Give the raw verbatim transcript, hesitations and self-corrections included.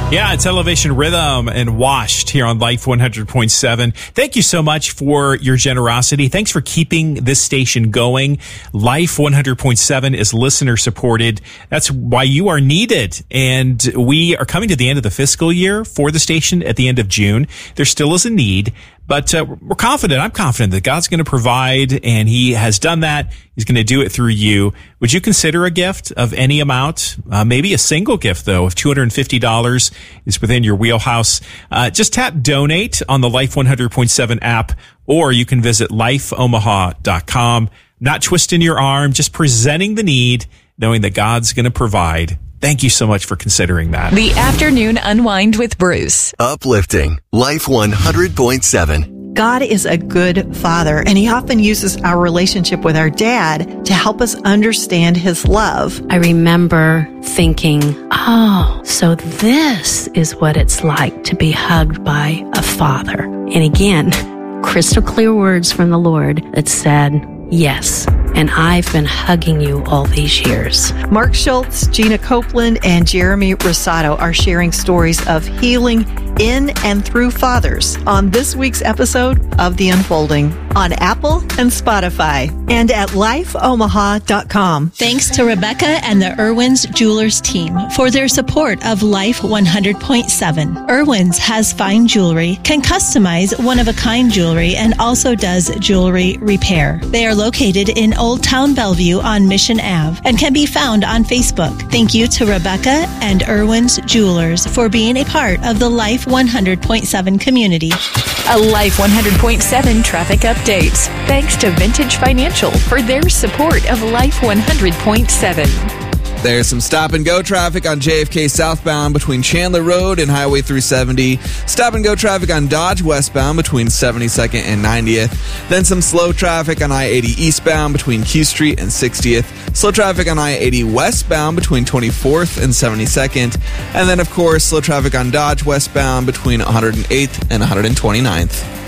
Yeah, it's Elevation Rhythm and Washed here on Life one hundred point seven. Thank you so much for your generosity. Thanks for keeping this station going. Life one hundred point seven is listener supported. That's why you are needed. And we are coming to the end of the fiscal year for the station at the end of June. There still is a need. But uh, we're confident, I'm confident that God's going to provide, and He has done that. He's going to do it through you. Would you consider a gift of any amount? Uh, maybe a single gift, though, of two hundred fifty dollars is within your wheelhouse. Uh, just tap Donate on the Life one hundred point seven app, or you can visit life omaha dot com. Not twisting your arm, just presenting the need, knowing that God's going to provide. Thank you so much for considering that. The Afternoon Unwind with Bruce. Uplifting. Life one hundred point seven. God is a good father, and He often uses our relationship with our dad to help us understand His love. I remember thinking, oh, so this is what it's like to be hugged by a father. And again, crystal clear words from the Lord that said, yes. And I've been hugging you all these years. Mark Schultz, Gina Copeland, and Jeremy Rosado are sharing stories of healing in and through fathers on this week's episode of The Unfolding on Apple and Spotify and at life omaha dot com. Thanks to Rebecca and the Irwin's Jewelers team for their support of Life one hundred point seven. Irwin's has fine jewelry, can customize one-of-a-kind jewelry, and also does jewelry repair. They are located in Old Town Bellevue on Mission Avenue and can be found on Facebook. Thank you to Rebecca and Irwin's Jewelers for being a part of the Life one hundred point seven community. A Life one hundred point seven traffic updates. Thanks to Vintage Financial for their support of Life one hundred point seven. There's some stop-and-go traffic on J F K southbound between Chandler Road and Highway three seventy. Stop-and-go traffic on Dodge westbound between seventy-second and ninetieth. Then some slow traffic on I eighty eastbound between Q Street and sixtieth. Slow traffic on I eighty westbound between twenty-fourth and seventy-second. And then, of course, slow traffic on Dodge westbound between one hundred eighth and one hundred twenty-ninth.